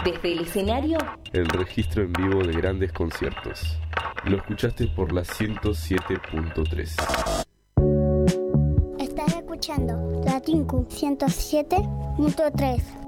Desde el escenario, el registro en vivo de grandes conciertos. Lo escuchaste por la 107.3. Estás escuchando la Tinku 107.3.